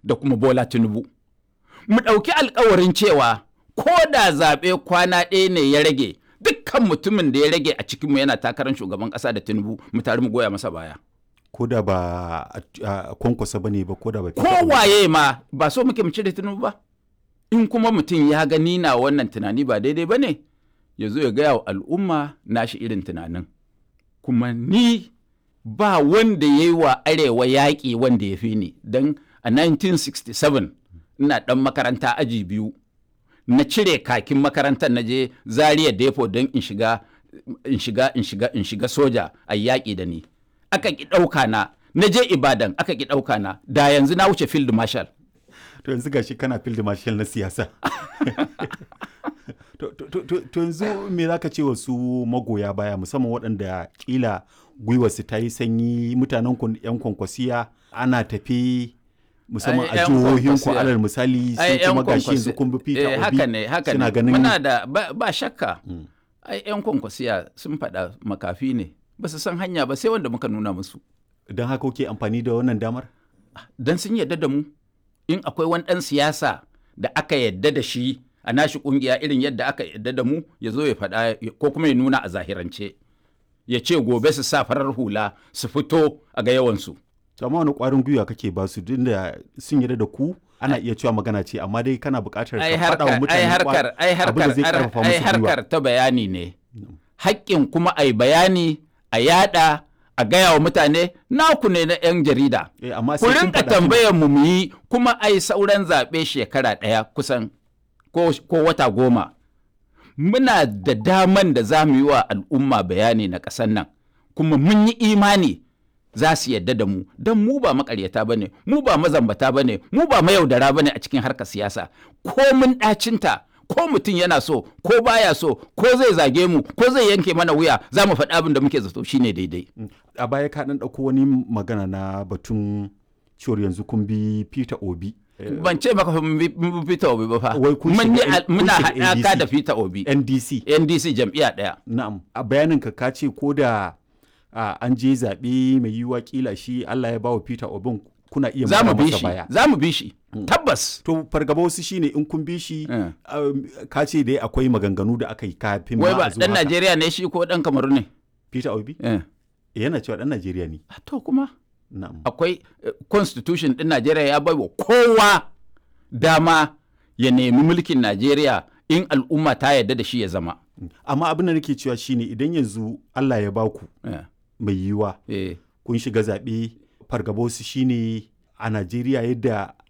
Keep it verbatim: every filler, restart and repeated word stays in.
da kuma Bola Tinubu. Mu ɗauki alkawarin cewa ko da zaɓe kwana ɗaya ne ya rage, dukkan mutumin da ya rage a cikinmu yana takarar shugaban ƙasa da Tinubu mu tare mu goya masa baya. Ko da ba a Kwankwasa ba ne ba, ko da ba kowaye ma ba so muke mu cire Tinubu ba. In kuma mutum ya gani na wannan tunani ba daidai ba ne, ya zo ya gaya wa al'umma nashi irin tunanin. Kuma ni ba wanda ya yi wa arewa yaƙi wanda ya fi ni, don a nineteen sixty-seven ina ɗan makaranta aji biyu na cire kakin makarantar na je Zaria Depo don in shiga in shiga in shiga in shiga soja a yaƙi da ni. Aka ki ɗauka na, na je Ibadan aka ki ɗauka na, da yanzu na wuce field marshal. To yanzu gashi kana field marshal na siyasa. To yanzu me za ka ce wa su magoya baya, musamman waɗanda ƙila gwiwarsu ta yi sanyi, mutanen ku yan Kwankwasiya ana tafi musamman a jihohin ku alal misali sai kuma gashi yanzu kun bi Peter Obi. Haka ne, haka ne. Muna da ba shakka. Ai yan Kwankwasiya sun faɗa makafi ne. Ba su san hanya ba sai wanda muka nuna musu. Don haka kuke amfani da wannan damar? Don sun yarda da mu. In akwai wani ɗan siyasa da aka yarda da shi a nashi ƙungiya irin yadda aka yarda da mu, ya zo ya faɗa ko kuma ya nuna a zahirance. Ya ce gobe su sa farar hula su fito a ga yawansu. Amma wani ƙwarin gwiwa kake ba su duk da sun yarda da ku, ana iya cewa magana ce, amma dai kana buƙatar ka faɗa wa mutane abin da zai ƙarfafa musu gwiwa. Ai harkar ta bayani ne. Haƙƙin kuma a yi bayani, a yaɗa, a gaya wa mutane naku ne na 'yan jarida. Ku rinka tambayar mu mu yi, kuma ai sauran zaɓe shekara ɗaya kusan ko, ko wata goma. Muna da daman da za mu yi wa al'umma bayani na ƙasar nan, kuma mun yi imani za su yadda da mu, don mu ba makaryata ba ne, mu ba mazambata ba ne, mu ba mayaudara ba ne a cikin harkar siyasa. Ko mun ɗacinta, ko mutum yana so, ko baya so, ko zai zage mu, ko zai yanke mana wuya, za mu faɗi abin da muke zato shine daidai. A baya ka ɗan ɗauko wani magana na batun cewar yanzu kun bi Peter Obi. Ban ce maka mun bi Peter Obi ba fa. Muna haɗaka da Peter Obi. N D C. N D C jam'iyya ɗaya. Na'am. A bayanin ka ka ce ko da an je zaɓe mai yiwuwa kila shi Allah ya bawa Peter Obi kuna iya mara masa baya. Za mu bi shi. Tabbas. To fargaba wasu shine in kun bi shi ka ce dai akwai maganganu da aka yi kafin ma a zuwa. Wai ba ɗan Najeriya ne shi ko ɗan Kamaru ne? Peter Obi? Yana cewa ɗan Najeriya ne. To kuma. Akwai constitution ɗin Najeriya ya bai wa kowa dama ya nemi mulkin Najeriya in al'umma ta yarda da shi ya zama. Amma abin da nake cewa shine idan yanzu Allah ya baku mai yiwuwa kun shiga zaɓe, fargaba wasu shine a Najeriya yadda